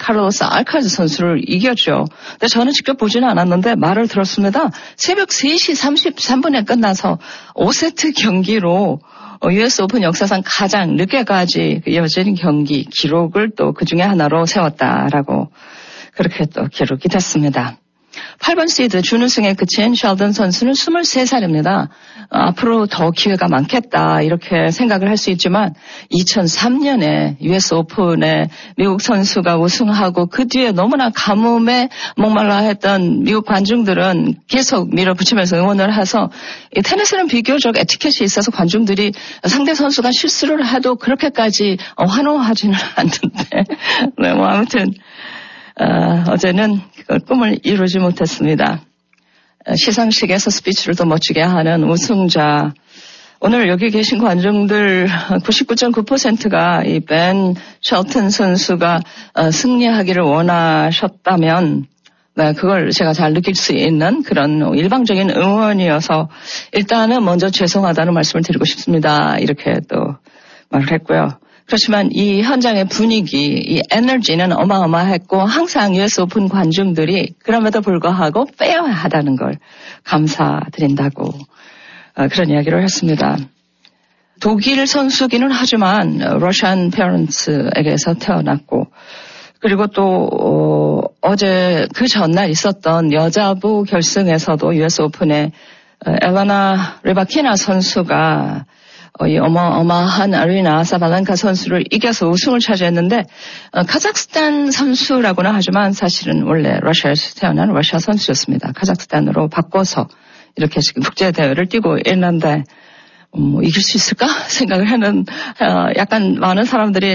카를로스 알카라즈 선수를 이겼죠. 근데 저는 직접 보지는 않았는데 말을 들었습니다. 새벽 3시 33분에 끝나서 5세트 경기로 US 오픈 역사상 가장 늦게까지 이어진 경기 기록을 또 그중에 하나로 세웠다라고 그렇게 또 기록이 됐습니다. 8번 시드 준우승에 그친 셸던 선수는 23살입니다. 앞으로 더 기회가 많겠다 이렇게 생각을 할 수 있지만 2003년에 US 오픈에 미국 선수가 우승하고 그 뒤에 너무나 가뭄에 목말라 했던 미국 관중들은 계속 밀어붙이면서 응원을 해서 이 테니스는 비교적 에티켓이 있어서 관중들이 상대 선수가 실수를 해도 그렇게까지 환호하지는 않는데 네, 뭐 아무튼 어제는 그 꿈을 이루지 못했습니다. 시상식에서 스피치를 더 멋지게 하는 우승자. 오늘 여기 계신 관중들 99.9%가 이 벤 셜튼 선수가 승리하기를 원하셨다면 네, 그걸 제가 잘 느낄 수 있는 그런 일방적인 응원이어서 일단은 먼저 죄송하다는 말씀을 드리고 싶습니다. 이렇게 또 말을 했고요. 그렇지만 이 현장의 분위기, 이 에너지는 어마어마했고 항상 US 오픈 관중들이 그럼에도 불구하고 페어하다는 걸 감사드린다고 그런 이야기를 했습니다. 독일 선수기는 하지만 러시안 페어런츠에게서 태어났고 그리고 또 어제 그 전날 있었던 여자부 결승에서도 US 오픈에 엘레나 리바키나 선수가 이 어마어마한 아리나 사발란카 선수를 이겨서 우승을 차지했는데 카자흐스탄 선수라고는 하지만 사실은 원래 러시아에서 태어난 러시아 선수였습니다. 카자흐스탄으로 바꿔서 이렇게 지금 국제대회를 뛰고 있는데 이길 수 있을까 생각을 하는 약간 많은 사람들이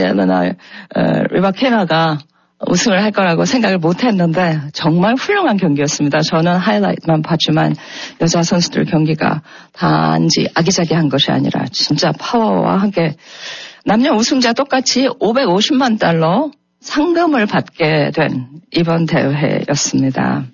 리바키나가 우승을 할 거라고 생각을 못했는데 정말 훌륭한 경기였습니다. 저는 하이라이트만 봤지만 여자 선수들 경기가 단지 아기자기한 것이 아니라 진짜 파워와 함께 남녀 우승자 똑같이 550만 달러 상금을 받게 된 이번 대회였습니다.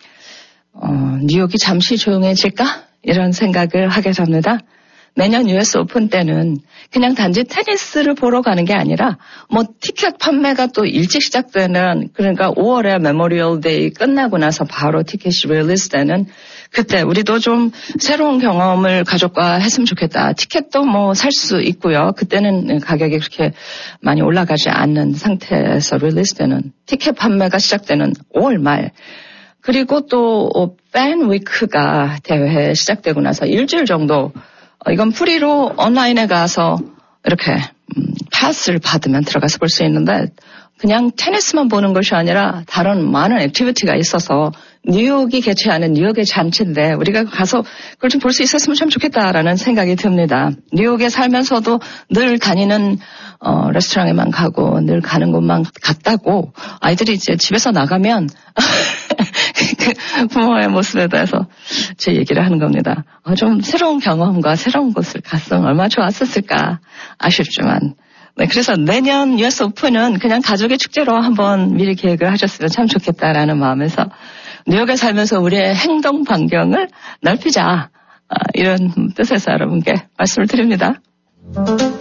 뉴욕이 잠시 조용해질까? 이런 생각을 하게 됩니다. 내년 US 오픈 때는 그냥 단지 테니스를 보러 가는 게 아니라 뭐 티켓 판매가 또 일찍 시작되는 그러니까 5월에 메모리얼 데이 끝나고 나서 바로 티켓이 릴리즈 되는 그때 우리도 좀 새로운 경험을 가족과 했으면 좋겠다. 티켓도 뭐 살 수 있고요. 그때는 가격이 그렇게 많이 올라가지 않는 상태에서 릴리즈 되는 티켓 판매가 시작되는 5월 말 그리고 또 팬 위크가 대회 시작되고 나서 일주일 정도 이건 프리로 온라인에 가서 이렇게 패스를 받으면 들어가서 볼 수 있는데 그냥 테니스만 보는 것이 아니라 다른 많은 액티비티가 있어서 뉴욕이 개최하는 뉴욕의 잔치인데 우리가 가서 그걸 좀 볼 수 있었으면 참 좋겠다라는 생각이 듭니다. 뉴욕에 살면서도 늘 다니는 레스토랑에만 가고 늘 가는 곳만 갔다고 아이들이 이제 집에서 나가면 그 부모의 모습에 대해서 제 얘기를 하는 겁니다. 좀 새로운 경험과 새로운 곳을 갔으면 얼마나 좋았었을까 아쉽지만 네, 그래서 내년 US 오픈은 그냥 가족의 축제로 한번 미리 계획을 하셨으면 참 좋겠다라는 마음에서 뉴욕에 살면서 우리의 행동 반경을 넓히자 이런 뜻에서 여러분께 말씀을 드립니다.